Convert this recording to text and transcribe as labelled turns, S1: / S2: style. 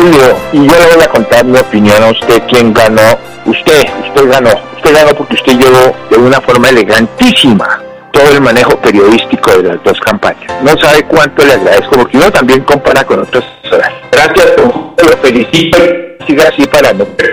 S1: Julio, y yo le voy a contar mi opinión a usted. ¿Quién ganó? Usted ganó porque usted llevó de una forma elegantísima todo el manejo periodístico de las dos campañas. No sabe cuánto le agradezco, porque uno también compara con otras horas. Gracias, lo felicito, siga así para no